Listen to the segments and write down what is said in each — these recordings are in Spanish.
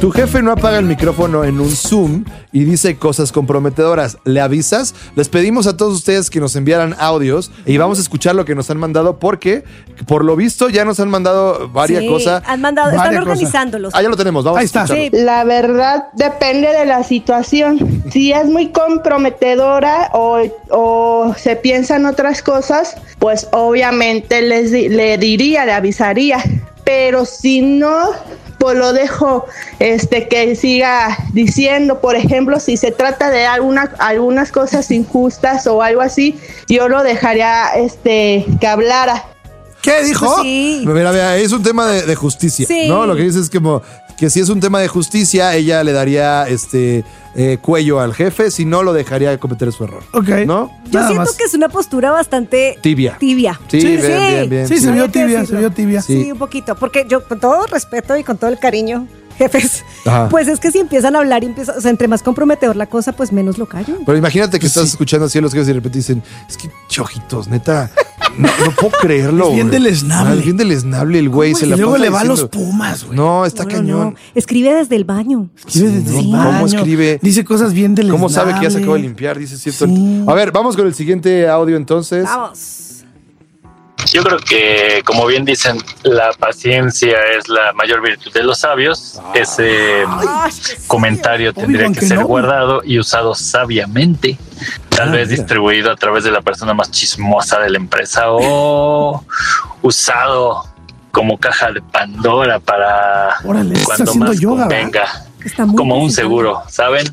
tu jefe no apaga el micrófono en un Zoom y dice cosas comprometedoras, ¿le avisas? Les pedimos a todos ustedes que nos enviaran audios y vamos a escuchar lo que nos han mandado porque, por lo visto, ya nos han mandado varias cosas. Están organizándolos. Ya lo tenemos, vamos Ahí está. a escucharlo. Sí. La verdad depende de la situación. Si es muy comprometedora o se piensan otras cosas, pues obviamente le avisaría. Pero si no, pues lo dejo que siga diciendo. Por ejemplo, si se trata de algunas cosas injustas o algo así, yo lo dejaría que hablara. ¿Qué dijo? Pues sí. Mira, es un tema de justicia, Sí. ¿no? Lo que dice es como que si es un tema de justicia, ella le daría cuello al jefe, si no lo dejaría cometer su error. Ok. ¿No? Yo Nada siento más. que es una postura bastante Tibia. Sí, Bien. Sí, se vio Hay que tibia, decirlo. se vio tibia. Sí, un poquito. Porque yo, con todo respeto y con todo el cariño, jefes, Ajá. pues es que si empiezan a hablar y o sea, entre más comprometedor la cosa, pues menos lo callo. Pero imagínate que estás escuchando así a los jefes y de repente dicen, es que chojitos, neta, no puedo creerlo. Es bien güey. deleznable. Es bien deleznable el güey. Se Y la luego pasa le va a los diciendo, Pumas, güey. No, está No, cañón. no. Escribe desde el baño. Escribe desde el ¿no? baño. ¿Cómo escribe? Dice cosas bien deleznables. ¿Cómo sabe que ya se acabó de limpiar? Dice cierto. Sí. A ver, vamos con el siguiente audio entonces. Vamos. Yo creo que, como bien dicen, la paciencia es la mayor virtud de los sabios. Ese comentario tendría Obi-Wan que ser Kenobi. guardado y usado sabiamente. Tal vez mira. distribuido a través de la persona más chismosa de la empresa o usado como caja de Pandora para Órale, está cuando haciendo más yoga, convenga. Está muy Como un profesional. seguro, ¿saben?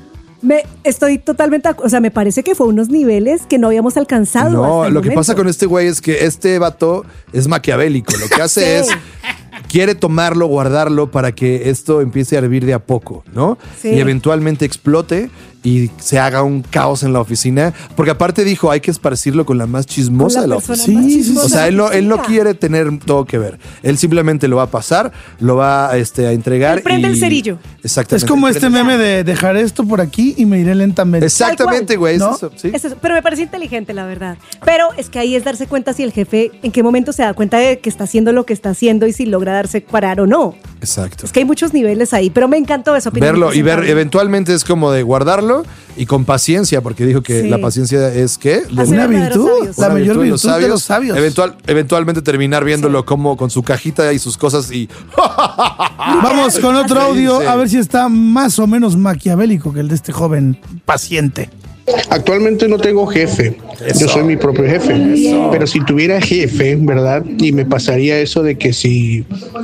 Estoy totalmente, o sea, me parece que fue unos niveles que no habíamos alcanzado. No, hasta el lo que momento. pasa con este güey es que este vato es maquiavélico. Lo que hace Sí. es quiere tomarlo, guardarlo para que esto empiece a hervir de a poco, ¿no? Sí. Y eventualmente explote y se haga un caos en la oficina. Porque aparte dijo, hay que esparcirlo con la más chismosa de la oficina. Sí, sí, sí. O sea, él no quiere quiere tener todo que ver. Él simplemente lo va a pasar, lo va a entregar. Él prende el cerillo. Exactamente. Es como Él este prende- meme de dejar esto por aquí y me iré lentamente. Exactamente, güey. ¿No? Es eso, ¿sí? Es eso, pero me parece inteligente, la verdad. Pero es que ahí es darse cuenta si el jefe, en qué momento se da cuenta de que está haciendo lo que está haciendo y si logra darse parar o no. Exacto. Es que hay muchos niveles ahí, pero me encantó esa opinión. Verlo y ver, presentable. eventualmente es como de guardarlo y con paciencia, porque dijo que Sí. la paciencia es ¿qué? Hacer Una verdaderos virtud. sabios. La Una mayor de virtud de los sabios. Eventualmente terminar viéndolo como con su cajita y sus cosas y Vamos con otro audio Sí. a ver si está más o menos maquiavélico que el de este joven paciente. Actualmente no tengo jefe, yo soy mi propio jefe, pero si tuviera jefe, ¿verdad? Y me pasaría eso de que si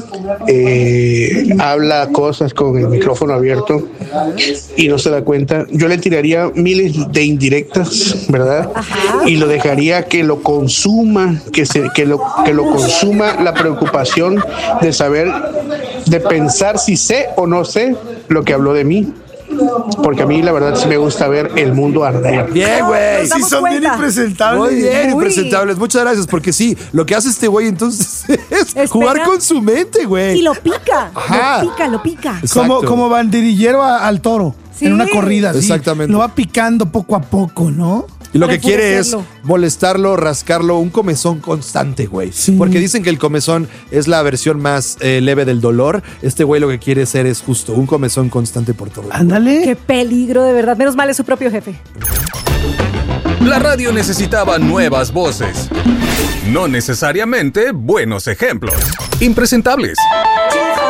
habla cosas con el micrófono abierto y no se da cuenta, yo le tiraría miles de indirectas, ¿verdad? Y lo dejaría que lo consuma, que lo consuma la preocupación de saber, de pensar si sé o no sé lo que habló de mí. Porque a mí la verdad sí me gusta ver el mundo arder. bien, güey. Nos damos son bien cuenta. impresentables. Muy bien, Muy. impresentables. Muchas gracias, porque sí, lo que hace este güey entonces es Espera. jugar con su mente, güey. Y lo pica. Ajá. Lo pica. Exacto. Como banderillero al toro Sí. en una corrida. Así. Exactamente. Lo va picando poco a poco, ¿no? Y lo Para que quiere es enfurecerlo. molestarlo, rascarlo, un comezón constante, güey. Sí. Porque dicen que el comezón es la versión más leve del dolor. Este güey lo que quiere ser es justo un comezón constante por todo. Ándale. Qué peligro, de verdad. Menos mal es su propio jefe. La radio necesitaba nuevas voces. No necesariamente buenos ejemplos. Impresentables.